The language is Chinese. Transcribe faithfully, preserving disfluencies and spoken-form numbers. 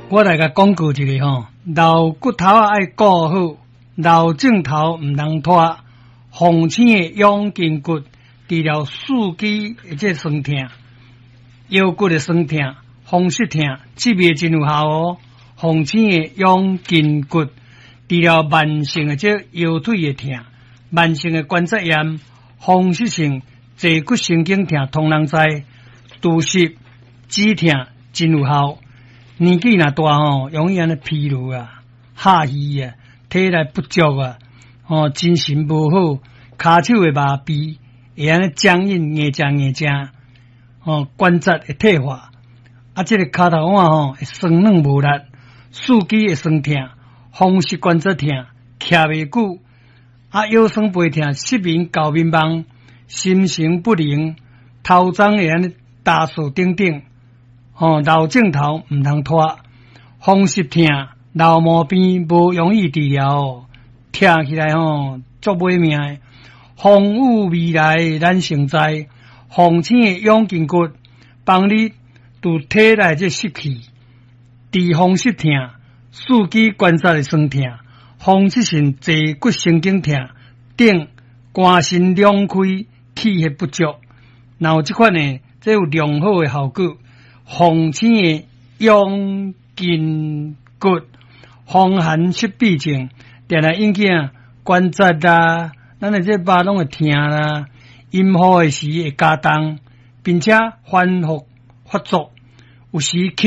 我来甲讲过一个吼，老骨头啊爱顾好，老镜头毋通拖。风醒的养筋骨，治疗四肢的这酸痛、腰骨的酸痛、风湿痛，这味真有效哦。风醒的养筋骨，治疗慢性的这腰腿的痛、慢性的关节炎、风湿性坐骨神经痛，通人知。除湿止痛真有效。年纪若大吼，容易安尼疲劳啊、下虚啊、体力不足啊，哦，精神无好，骹手会麻痹，会安尼僵硬、硬正硬正，哦，关节会退化，啊，这个骹头腕吼会酸软无力，四肢会酸痛，风湿关节痛，徛袂久，啊，腰酸背痛，失眠、搞迷茫，心神不宁，头鬃会安尼打数等等。哦，老镜头毋通拖，风湿痛、老毛病无容易治疗哦，听起来吼足歹命的。风雨未来咱成灾，风醒的养筋骨，帮你除体内这湿气，治风湿痛、四肢关节的酸痛、风湿性坐骨神经痛等，肝肾两开，气血不足，然后这款呢，这有良好的效果。风醒的养筋骨，风寒湿痹症，定来引起关节啦，咱的这肉拢会痛啦，阴雨的时会加重，并且反复发作，有时